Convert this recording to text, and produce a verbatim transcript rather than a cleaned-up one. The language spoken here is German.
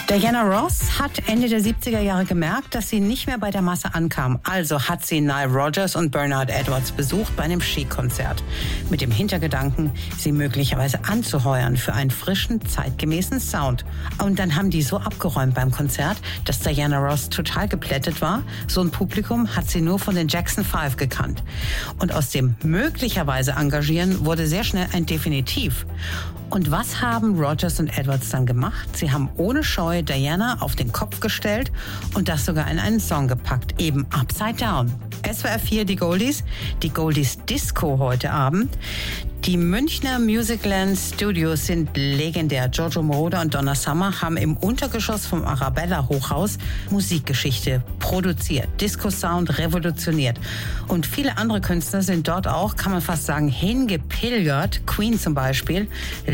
Diana Ross hat Ende der siebziger Jahre gemerkt, dass sie nicht mehr bei der Masse ankam. Also hat sie Nile Rodgers und Bernard Edwards besucht bei einem Chic-Konzert. Mit dem Hintergedanken, sie möglicherweise anzuheuern für einen frischen, zeitgemäßen Sound. Und dann haben die so abgeräumt beim Konzert, dass Diana Ross total geplättet war. So ein Publikum hat sie nur von den Jackson Five gekannt. Und aus dem möglicherweise Engagieren wurde sehr schnell ein Definitiv. Und was haben Rodgers und Edwards dann gemacht? Sie haben ohne Scheu Diana auf den Kopf gestellt und das sogar in einen Song gepackt, eben Upside Down. S W R vier, die Goldies, die Goldies Disco heute Abend. Die Münchner Musicland Studios sind legendär. Giorgio Moroder und Donna Summer haben im Untergeschoss vom Arabella Hochhaus Musikgeschichte produziert, Disco-Sound revolutioniert. Und viele andere Künstler sind dort auch, kann man fast sagen, hingepilgert. Queen zum Beispiel.